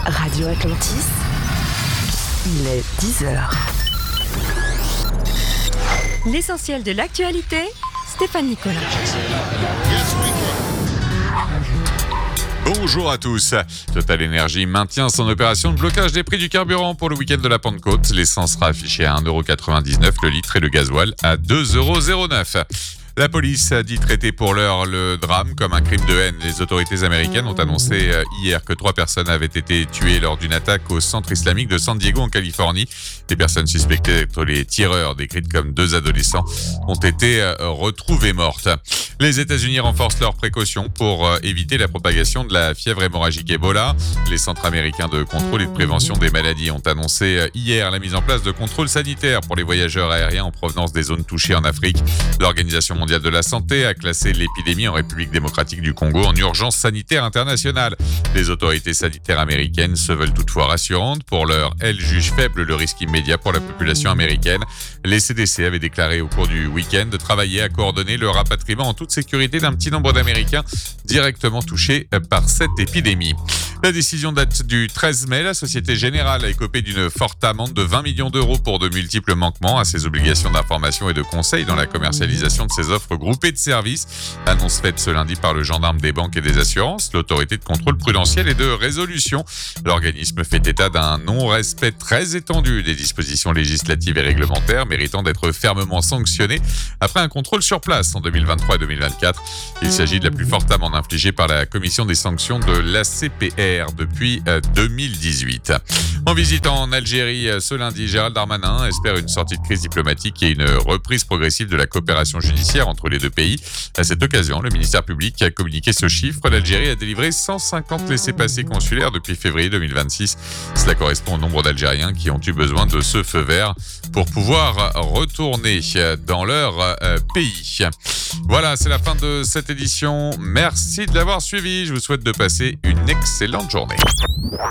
Radio Atlantis, il est 10h. L'essentiel de l'actualité, Stéphane Nicolas. Bonjour à tous. Total Energy maintient son opération de blocage des prix du carburant pour le week-end de la Pentecôte. L'essence sera affichée à 1,99€ le litre et le gasoil à 2,09€. La police a dit traiter pour l'heure le drame comme un crime de haine. Les autorités américaines ont annoncé hier que 3 personnes avaient été tuées lors d'une attaque au centre islamique de San Diego en Californie. Les personnes suspectées d'être les tireurs, décrites comme 2 adolescents, ont été retrouvées mortes. Les États-Unis renforcent leurs précautions pour éviter la propagation de la fièvre hémorragique Ebola. Les centres américains de contrôle et de prévention des maladies ont annoncé hier la mise en place de contrôles sanitaires pour les voyageurs aériens en provenance des zones touchées en Afrique. L'Organisation mondiale de la santé a classé l'épidémie en République démocratique du Congo en urgence sanitaire internationale. Les autorités sanitaires américaines se veulent toutefois rassurantes. Pour l'heure, elles jugent faible le risque immédiat pour la population américaine. Les CDC avaient déclaré au cours du week-end de travailler à coordonner le rapatriement en toute sécurité d'un petit nombre d'Américains directement touchés par cette épidémie. La décision date du 13 mai. La Société Générale a écopé d'une forte amende de 20 millions d'euros pour de multiples manquements à ses obligations d'information et de conseil dans la commercialisation de ses offres groupées de services. Annonce faite ce lundi par le gendarme des banques et des assurances, l'autorité de contrôle prudentiel et de résolution. L'organisme fait état d'un non-respect très étendu des dispositions législatives et réglementaires méritant d'être fermement sanctionné après un contrôle sur place en 2023 et 2024. Il s'agit de la plus forte amende infligée par la commission des sanctions de l'ACPR depuis 2018. En visitant en Algérie ce lundi, Gérald Darmanin espère une sortie de crise diplomatique et une reprise progressive de la coopération judiciaire entre les deux pays. À cette occasion, le ministère public a communiqué ce chiffre. L'Algérie a délivré 150 laissez-passer consulaires depuis février 2026. Cela correspond au nombre d'Algériens qui ont eu besoin de ce feu vert pour pouvoir retourner dans leur pays. Voilà, c'est la fin de cette édition. Merci de l'avoir suivi. Je vous souhaite de passer une excellente journée.